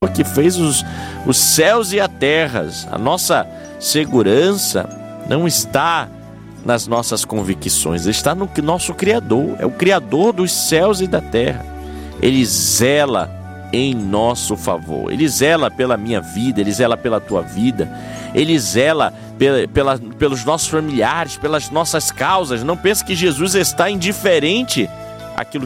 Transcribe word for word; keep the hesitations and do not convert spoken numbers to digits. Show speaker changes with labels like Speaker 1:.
Speaker 1: que fez os, os céus e a terra. A nossa segurança não está nas nossas convicções, está no nosso Criador. É o Criador dos céus e da terra. Ele zela em nosso favor. Ele zela pela minha vida, Ele zela pela tua vida, Ele zela pela, pela, pelos nossos familiares, pelas nossas causas. Não pense que Jesus está indiferente àquilo